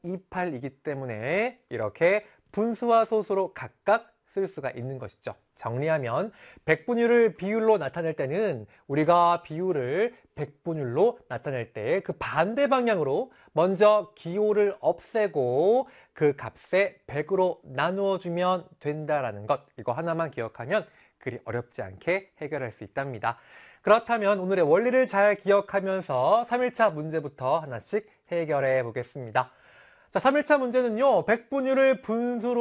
28이기 때문에 이렇게 분수와 소수로 각각 쓸 수가 있는 것이죠. 정리하면 백분율을 비율로 나타낼 때는 우리가 비율을 백분율로 나타낼 때 그 반대 방향으로 먼저 기호를 없애고 그 값에 100으로 나누어 주면 된다라는 것, 이거 하나만 기억하면 그리 어렵지 않게 해결할 수 있답니다. 그렇다면 오늘의 원리를 잘 기억하면서 3일차 문제부터 하나씩 해결해 보겠습니다. 자, 3일차 문제는요, 백분율을 분수로